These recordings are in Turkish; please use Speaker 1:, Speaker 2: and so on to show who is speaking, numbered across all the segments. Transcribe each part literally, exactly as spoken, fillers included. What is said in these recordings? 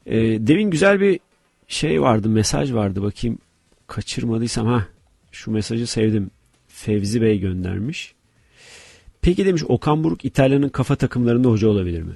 Speaker 1: E, demin güzel bir şey vardı, mesaj vardı, bakayım kaçırmadıysam. Ha, şu mesajı sevdim. Fevzi Bey göndermiş. Peki demiş, Okan Buruk İtalya'nın kafa takımlarında hoca olabilir mi?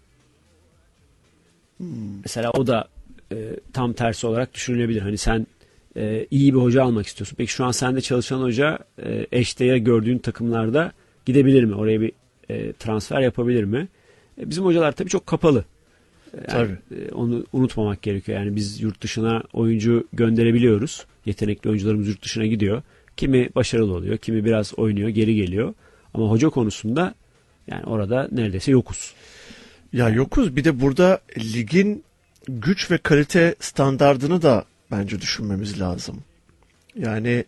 Speaker 1: Hmm. Mesela o da e, tam tersi olarak düşünülebilir. Hani sen e, iyi bir hoca almak istiyorsun. Peki şu an sende çalışan hoca e, eşdeğer gördüğün takımlarda gidebilir mi? Oraya bir e, transfer yapabilir mi? E, bizim hocalar tabii çok kapalı. Yani,
Speaker 2: tabii.
Speaker 1: E, onu unutmamak gerekiyor. Yani biz yurt dışına oyuncu gönderebiliyoruz. Yetenekli oyuncularımız yurt dışına gidiyor. Kimi başarılı oluyor, kimi biraz oynuyor, geri geliyor. Ama hoca konusunda yani orada neredeyse yokuz.
Speaker 2: Ya yokuz. Bir de burada ligin güç ve kalite standardını da bence düşünmemiz lazım. Yani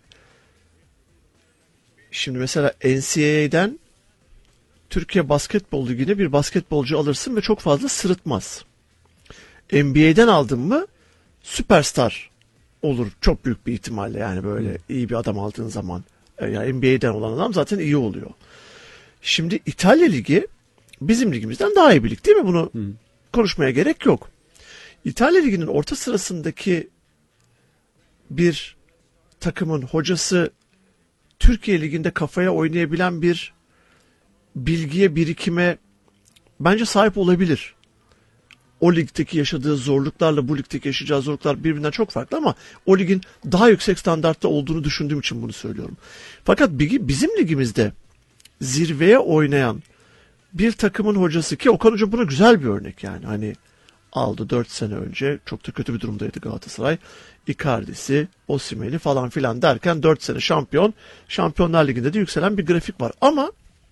Speaker 2: şimdi mesela N C A A'den Türkiye Basketbol Ligi'ne bir basketbolcu alırsın ve çok fazla sırıtmaz. N B A'den aldın mı süperstar olur çok büyük bir ihtimalle, yani böyle hmm. iyi bir adam aldığın zaman. Yani N B A'den olan adam zaten iyi oluyor. Şimdi İtalya Ligi bizim ligimizden daha iyi bir lig değil mi? Bunu hmm. konuşmaya gerek yok. İtalya Ligi'nin orta sırasındaki bir takımın hocası Türkiye Ligi'nde kafaya oynayabilen bir bilgiye, birikime bence sahip olabilir. O ligdeki yaşadığı zorluklarla bu ligdeki yaşayacağı zorluklar birbirinden çok farklı ama o ligin daha yüksek standartta olduğunu düşündüğüm için bunu söylüyorum. Fakat bizim ligimizde zirveye oynayan bir takımın hocası, ki Okan Hoca buna güzel bir örnek yani. Hani aldı dört sene önce, çok da kötü bir durumdaydı Galatasaray. Icardi'si, Osimhen'i falan filan derken dört sene şampiyon. Şampiyonlar Ligi'nde de yükselen bir grafik var. Ama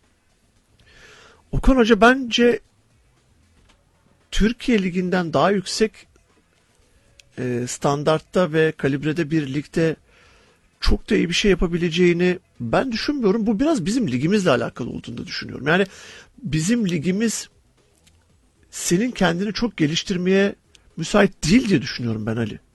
Speaker 2: Okan Hoca bence Türkiye Ligi'nden daha yüksek e, standartta ve kalibrede bir ligde çok da iyi bir şey yapabileceğini ben düşünmüyorum. Bu biraz bizim ligimizle alakalı olduğunu da düşünüyorum. Yani bizim ligimiz senin kendini çok geliştirmeye müsait değil diye düşünüyorum ben Ali.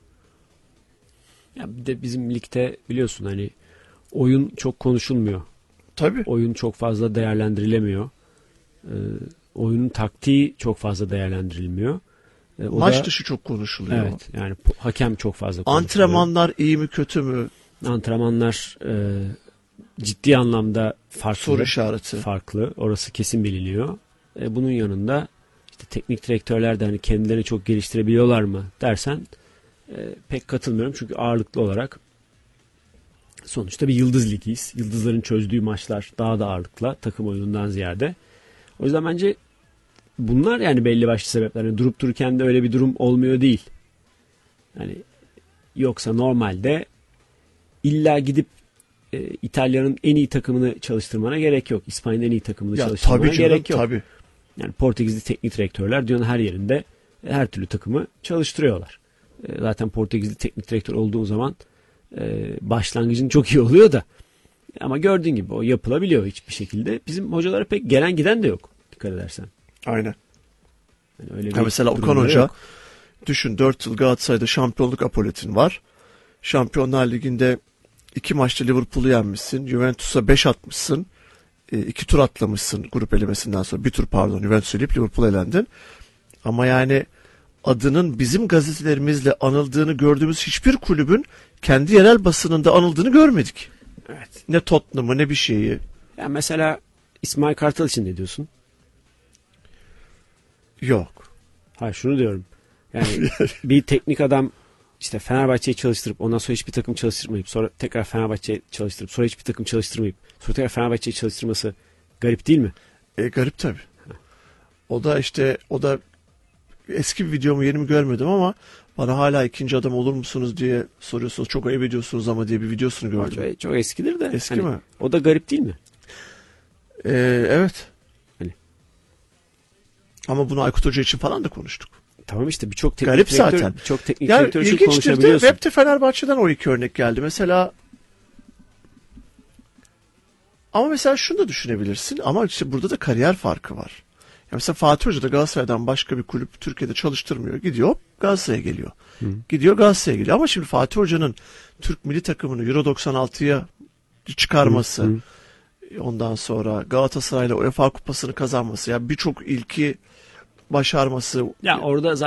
Speaker 1: Ya bir de bizim ligde biliyorsun hani oyun çok konuşulmuyor.
Speaker 2: Tabii.
Speaker 1: Oyun çok fazla değerlendirilemiyor. Ee, oyunun taktiği çok fazla değerlendirilmiyor. Ee,
Speaker 2: Maç
Speaker 1: da,
Speaker 2: dışı çok konuşuluyor.
Speaker 1: Evet, yani hakem çok fazla konuşuluyor.
Speaker 2: Antrenmanlar iyi mi kötü mü?
Speaker 1: Antrenmanlar e, ciddi anlamda farklı.
Speaker 2: Soru işareti.
Speaker 1: Farklı. Orası kesin biliniyor. E, bunun yanında işte teknik direktörler de hani kendilerini çok geliştirebiliyorlar mı dersen e, pek katılmıyorum. Çünkü ağırlıklı olarak sonuçta bir yıldız ligiyiz. Yıldızların çözdüğü maçlar daha da ağırlıkla takım oyunundan ziyade. O yüzden bence bunlar yani belli başlı sebepler. Yani durup dururken de öyle bir durum olmuyor değil. Yani yoksa normalde illa gidip e, İtalya'nın en iyi takımını çalıştırmana gerek yok. İspanya'nın en iyi takımını ya, çalıştırmana tabii canım, gerek yok. Tabii. Yani Portekizli teknik direktörler dünyanın her yerinde her türlü takımı çalıştırıyorlar. E, zaten Portekizli teknik direktör olduğu zaman e, başlangıcın çok iyi oluyor da. Ama gördüğün gibi o yapılabiliyor hiçbir şekilde. Bizim hocalara pek gelen giden de yok. Dikkat edersen.
Speaker 2: Aynen.
Speaker 1: Yani öyle
Speaker 2: ya mesela Okan Hoca yok. Düşün, dört yıl Galatasaray'da şampiyonluk apoletin var. Şampiyonlar Ligi'nde iki maçta Liverpool'u yenmişsin. Juventus'a beş atmışsın. E, iki tur atlamışsın grup elemesinden sonra. Bir tur pardon Juventus'u eleyip Liverpool'a elendin. Ama yani adının bizim gazetelerimizle anıldığını gördüğümüz hiçbir kulübün kendi yerel basınında anıldığını görmedik.
Speaker 1: Evet.
Speaker 2: Ne Tottenham'ı ne bir şeyi.
Speaker 1: Ya mesela İsmail Kartal için ne diyorsun?
Speaker 2: Yok.
Speaker 1: Hayır, şunu diyorum. Yani bir teknik adam işte Fenerbahçe'yi çalıştırıp ondan sonra hiçbir takım çalıştırmayıp sonra tekrar Fenerbahçe'yi çalıştırıp sonra hiçbir takım çalıştırmayıp sonra tekrar Fenerbahçe'yi çalıştırması garip değil mi?
Speaker 2: E, garip tabii. O da işte o da eski bir videomu yeni mi görmedim ama bana hala ikinci adam olur musunuz diye soruyorsunuz. Çok ayıp ediyorsunuz ama diye bir videosunu gördüm.
Speaker 1: Çok, çok eskidir de.
Speaker 2: Eski
Speaker 1: hani,
Speaker 2: mi?
Speaker 1: O da garip değil mi?
Speaker 2: Ee, evet.
Speaker 1: Hani.
Speaker 2: Ama bunu Aykut Hoca için falan da konuştuk.
Speaker 1: Tamam işte birçok teknik
Speaker 2: garip
Speaker 1: direktör,
Speaker 2: zaten.
Speaker 1: Birçok teknik
Speaker 2: yani
Speaker 1: direktör için konuşabiliyorsun.
Speaker 2: İlginçtir de Web'de Fenerbahçe'den o iki örnek geldi. Mesela ama mesela şunu da düşünebilirsin ama işte burada da kariyer farkı var. Ya mesela Fatih Hoca da Galatasaray'dan başka bir kulüp Türkiye'de çalıştırmıyor. Gidiyor Galatasaray'a geliyor. Hı. Gidiyor Galatasaray'a geliyor. Ama şimdi Fatih Hoca'nın Türk milli takımını Euro doksan altıya çıkarması, hı hı. ondan sonra Galatasaray'la UEFA kupasını kazanması, ya yani birçok ilki başarması.
Speaker 1: Ya orada